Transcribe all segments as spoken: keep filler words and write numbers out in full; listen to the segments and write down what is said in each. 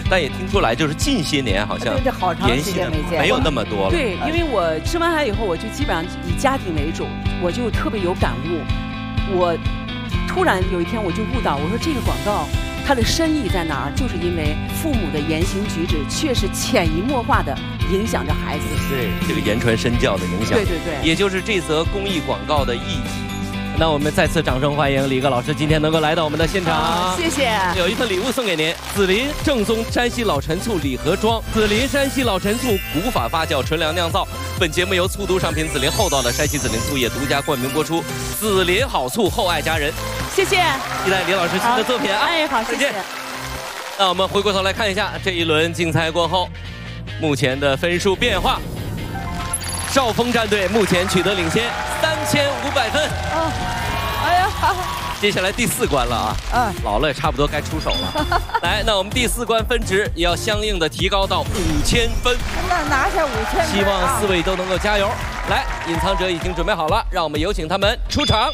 但也听出来，就是近些年好像这好长时间没见， 没有那么多了。 对，因为我生完孩子以后，我就基本上以家庭为主，我就特别有感悟。我突然有一天我就悟到，我说这个广告它的深意在哪儿？就是因为父母的言行举止确实潜移默化的影响着孩子。 对，这个言传身教的影响。 对对对， 也就是这则公益广告的意义。那我们再次掌声欢迎李戈老师今天能够来到我们的现场， 谢谢。 有一份礼物送给您，紫林正宗山西老陈醋礼盒装，紫林山西老陈醋古法发酵纯粮酿造。本节目由醋都商品紫林厚道的山西紫林醋业独家冠名播出，紫林好醋厚爱家人。 谢谢， 期待李老师新的作品啊！ 哎，好，谢谢。 那我们回过头来看一下这一轮竞猜过后，目前的分数变化。兆丰战队目前取得领先，三千五百分。 哦，哎呀， 接下来第四关了啊！嗯，老了也差不多该出手了。来，那我们第四关分值也要相应的提高到五千分。 那拿下五千分， 希望四位都能够加油。来，隐藏者已经准备好了，让我们有请他们出场。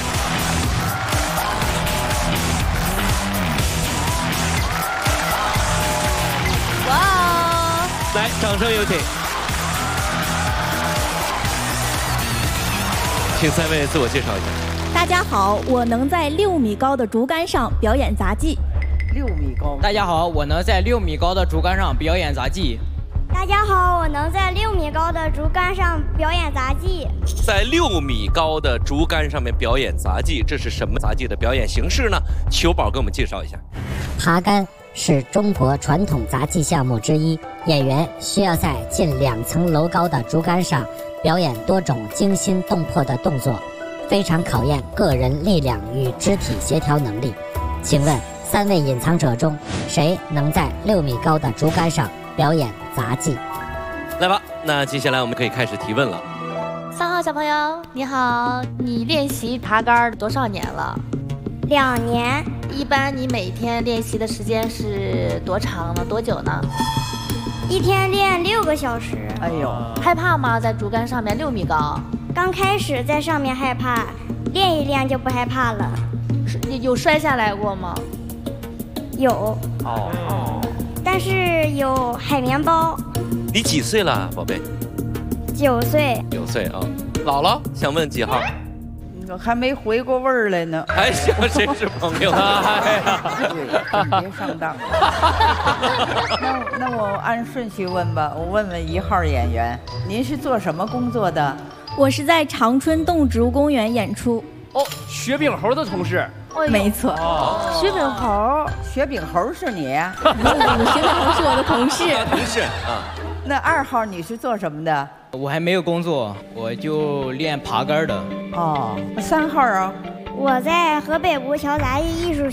哇！ 来，掌声有请。请三位自我介绍一下。 大家好，我能在六米高的竹竿上表演杂技。 六米高。 大家好，我能在六米高的竹竿上表演杂技。 大家好，我能在六米高的竹竿上表演杂技。 在六米高的竹竿上面表演杂技，这是什么杂技的表演形式呢？裘宝给我们介绍一下。 爬竿是中国传统杂技项目之一，演员需要在近两层楼高的竹竿上表演多种惊心动魄的动作，非常考验个人力量与肢体协调能力。请问三位隐藏者中，谁能在六米高的竹竿上表演杂技？ 来吧，那接下来我们可以开始提问了。 三号小朋友，你好，你练习爬竿多少年了？ 两年。 一般你每天练习的时间是多长呢？多久呢？ 一天练六个小时。 哎呦， 害怕吗？在竹竿上面六米高。 刚开始在上面害怕，练一练就不害怕了。 有摔下来过吗？ 有。 哦。 但是有海绵包。 你几岁了，宝贝？ 九岁。 九岁啊。姥姥想问几号？ 还没回过味儿来呢。 还想谁是朋友啊？ 哎呀，对，别上当。那那我按顺序问吧，我问问一号演员，您是做什么工作的？ 我是在长春动植物公园演出。 哦，雪饼猴的同事。 没错。 哦，雪饼猴，雪饼猴是你呀？ 雪饼猴是我的同事。 同事啊。 那二号你是做什么的？ 我还没有工作，我就练爬竿的。 哦，三号啊？ 我在河北吴桥杂技艺术